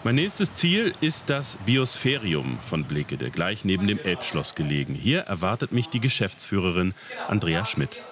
Mein nächstes Ziel ist das Biosphärium von Blekede, gleich neben dem Elbschloss gelegen. Hier erwartet mich die Geschäftsführerin Andrea Schmidt.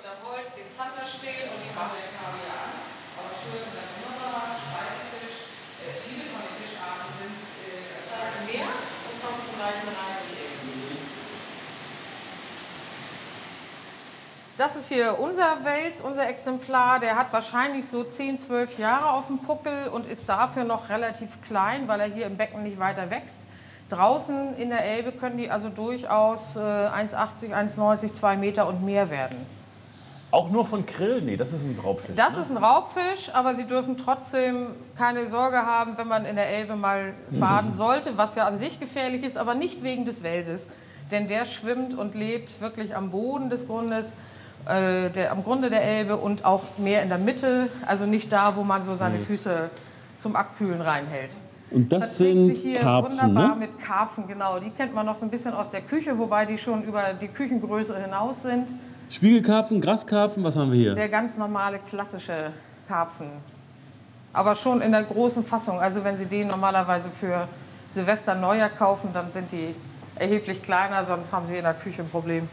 Das ist hier unser Wels, unser Exemplar. Der hat wahrscheinlich so 10, 12 Jahre auf dem Puckel und ist dafür noch relativ klein, weil er hier im Becken nicht weiter wächst. Draußen in der Elbe können die also durchaus 1,80, 1,90, 2 Meter und mehr werden. Auch nur von Krill? Nee, das ist ein Raubfisch. Das ist ein Raubfisch, aber Sie dürfen trotzdem keine Sorge haben, wenn man in der Elbe mal baden sollte, was ja an sich gefährlich ist, aber nicht wegen des Welses. Denn der schwimmt und lebt wirklich am Boden des Grundes. Am Grunde der Elbe und auch mehr in der Mitte, also nicht da, wo man so seine Füße zum Abkühlen reinhält. Und das sind sich hier Karpfen, wunderbar ne? mit Karpfen, genau. Die kennt man noch so ein bisschen aus der Küche, wobei die schon über die Küchengröße hinaus sind. Spiegelkarpfen, Graskarpfen, was haben wir hier? Der ganz normale, klassische Karpfen. Aber schon in der großen Fassung. Also wenn Sie den normalerweise für Silvester, Neujahr kaufen, dann sind die erheblich kleiner, sonst haben Sie in der Küche ein Problem.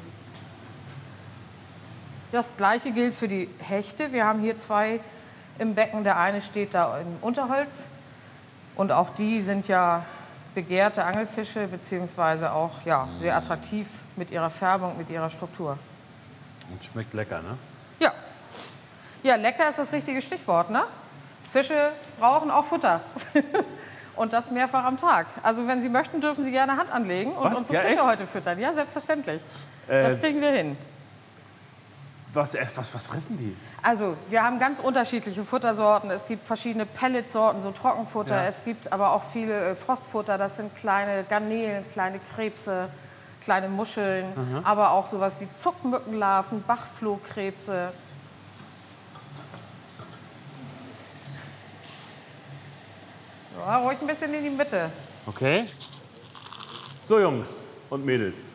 Das Gleiche gilt für die Hechte. Wir haben hier zwei im Becken. Der eine steht da im Unterholz. Und auch die sind ja begehrte Angelfische, beziehungsweise auch ja, sehr attraktiv mit ihrer Färbung, mit ihrer Struktur. Und schmeckt lecker, ne? Ja. Ja, lecker ist das richtige Stichwort, ne? Fische brauchen auch Futter. Und das mehrfach am Tag. Also wenn Sie möchten, dürfen Sie gerne Hand anlegen und Was? unsere Ja, Fische echt? heute füttern. Ja, selbstverständlich. Das kriegen wir hin. Was fressen die? Also, wir haben ganz unterschiedliche Futtersorten. Es gibt verschiedene Pelletsorten, so Trockenfutter. Ja. Es gibt aber auch viele Frostfutter. Das sind kleine Garnelen, kleine Krebse, kleine Muscheln. Aber auch sowas wie Zuckmückenlarven, Bachflohkrebse. Ja, ruhig ein bisschen in die Mitte. Okay. So, Jungs und Mädels.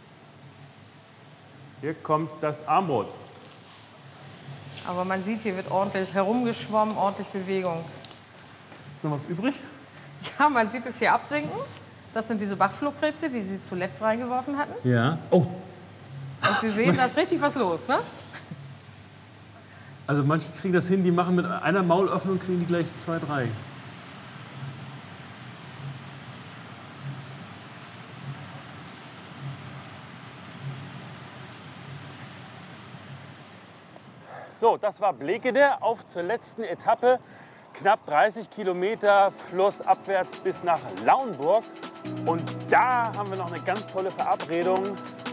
Hier kommt das Armbrot. Aber man sieht, hier wird ordentlich herumgeschwommen, ordentlich Bewegung. Ist noch was übrig? Ja, man sieht es hier absinken. Das sind diese Bachflohkrebse, die Sie zuletzt reingeworfen hatten. Ja. Oh. Und Sie sehen, da ist richtig was los, ne? Also manche kriegen das hin, die machen mit einer Maulöffnung, kriegen die gleich 2, 3. So, das war Blekede auf zur letzten Etappe. Knapp 30 Kilometer flussabwärts bis nach Lauenburg. Und da haben wir noch eine ganz tolle Verabredung